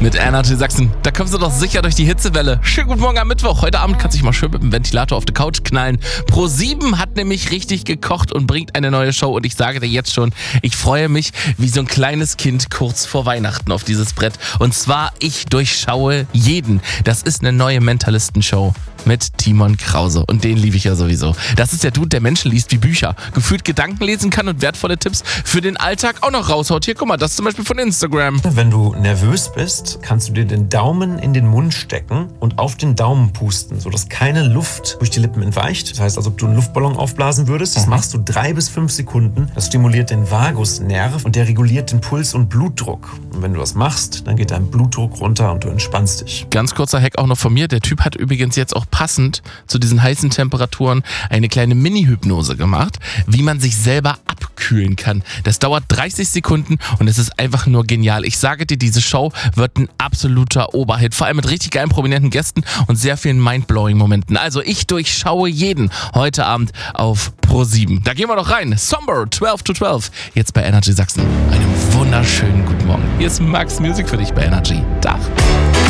mit Energy Sachsen. Da kommst du doch sicher durch die Hitzewelle. Schönen guten Morgen am Mittwoch. Heute Abend kannst du dich mal schön mit dem Ventilator auf die Couch knallen. Pro7 hat nämlich richtig gekocht und bringt eine neue Show. Und ich sage dir jetzt schon, ich freue mich wie so ein kleines Kind kurz vor Weihnachten auf dieses Brett. Und zwar, ich durchschaue jeden. Das ist eine neue Mentalisten-Show mit Timon Krause. Und den liebe ich ja sowieso. Das ist der Dude, der Menschen liest wie Bücher, gefühlt Gedanken lesen kann und wertvolle Tipps für den Alltag auch noch raushaut. Hier, guck mal, das zum Beispiel von Instagram. Wenn du nervös bist, kannst du dir den Daumen in den Mund stecken und auf den Daumen pusten, sodass keine Luft durch die Lippen entweicht. Das heißt, als ob du einen Luftballon aufblasen würdest. Das machst du 3 bis 5 Sekunden. Das stimuliert den Vagusnerv und der reguliert den Puls und Blutdruck. Und wenn du das machst, dann geht dein Blutdruck runter und du entspannst dich. Ganz kurzer Hack auch noch von mir. Der Typ hat übrigens jetzt auch passend zu diesen heißen Temperaturen eine kleine Mini-Hypnose gemacht, wie man sich selber abkühlen kann. Das dauert 30 Sekunden und es ist einfach nur genial. Ich sage dir, diese Show wird ein absoluter Oberhit. Vor allem mit richtig geilen, prominenten Gästen und sehr vielen Mindblowing-Momenten. Also ich durchschaue jeden heute Abend auf Pro7. Da gehen wir doch rein. Somber 12 to 12. Jetzt bei Energy Sachsen. Einen wunderschönen guten Morgen. Hier ist Max Music für dich bei Energy. Tag.